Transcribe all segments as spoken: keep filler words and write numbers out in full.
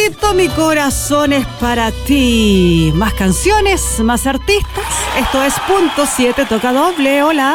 Todito mi corazón es para ti. Más canciones, más artistas. Esto es Punto siete, toca doble. Hola.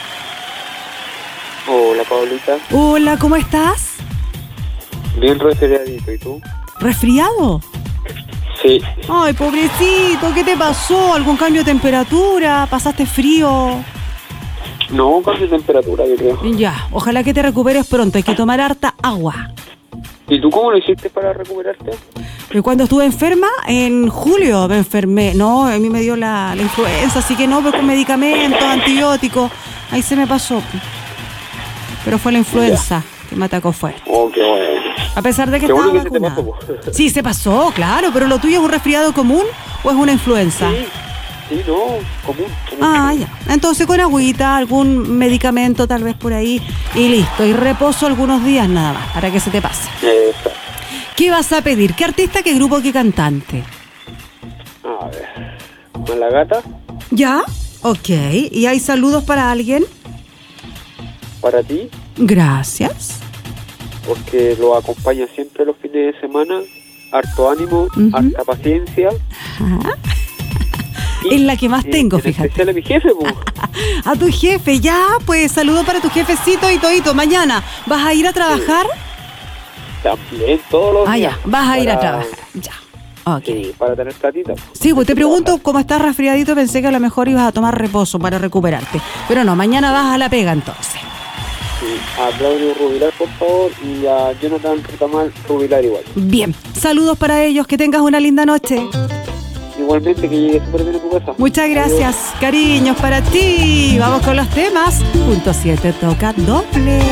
Hola, Paulita. Hola, ¿cómo estás? Bien resfriadito, ¿y tú? ¿Resfriado? Sí. Ay, pobrecito, ¿qué te pasó? ¿Algún cambio de temperatura? ¿Pasaste frío? No, cambio de temperatura, yo creo. Ya, ojalá que te recuperes pronto. Hay que tomar harta agua. ¿Y tú cómo lo hiciste para recuperarte? Cuando estuve enferma, en julio me enfermé. No, a mí me dio la, la influenza, así que no, pero con medicamentos, antibióticos. Ahí se me pasó. Pero fue la influenza ya. que me atacó fuerte. Oh, qué bueno. A pesar de que qué estaba bueno que vacunada. se te pasó. Sí, se pasó, claro, pero ¿lo tuyo es un resfriado común o es una influenza? Sí, sí, no, común. común Ah, común. ya. Entonces con agüita, algún medicamento tal vez por ahí y listo. Y reposo algunos días nada más, para que se te pase. Exacto. ¿Qué vas a pedir? ¿Qué artista, qué grupo, qué cantante? A ver, ¿con la gata? ¿Ya? Ok. ¿Y hay saludos para alguien? Para ti, Gracias. porque lo acompaña siempre los fines de semana. Harto ánimo, Ujú. harta paciencia. Ajá. Y, Es la que más y tengo, en fíjate. especial a mi jefe, pues. A tu jefe, ya, pues saludo para tu jefecito y todito. Mañana, ¿vas a ir a trabajar? También, todos los Ah, días. ya, vas a ir a Para- trabajar. Ya. Ok. Sí, para tener platita. Sí, pues te Hay que pregunto, trabajar. cómo estás resfriadito, pensé que a lo mejor ibas a tomar reposo para recuperarte. Pero no, mañana vas a la pega entonces. Sí, a Claudio Rubilar, por favor, y a Jonathan Retamal Rubilar igual. Bien, saludos para ellos, que tengas una linda noche. Igualmente, que llegue súper bien a tu casa. Muchas gracias, cariños para ti. Vamos con los temas. Punto siete, toca doble.